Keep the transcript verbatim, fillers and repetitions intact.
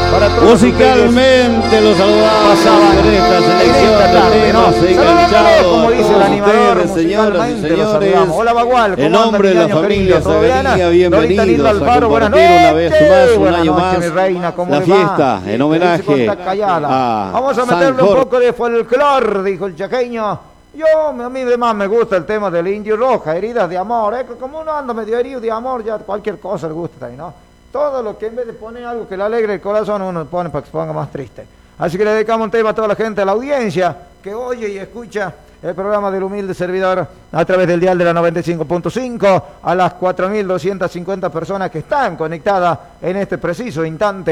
para todos musicalmente los saludamos en esta selección de temas enganchados, como dice el animador, señoras y señores. Hola Bagual, en nombre de la familia Sabería, bienvenidos a compartir una vez más, un año más, mi reina, la fiesta en homenaje a Vamos a meterle un poco de folclor, dijo el chaqueño. Yo, a mí además me gusta el tema del Indio Roja, heridas de amor, ¿eh? Como uno anda medio herido de amor, ya cualquier cosa le gusta también, ¿no? Todo lo que en vez de poner algo que le alegre el corazón, uno pone para que se ponga más triste. Así que le dedicamos un tema a toda la gente, a la audiencia, que oye y escucha el programa del humilde servidor a través del dial de la noventa y cinco punto cinco, a las cuatro mil doscientas cincuenta personas que están conectadas en este preciso instante.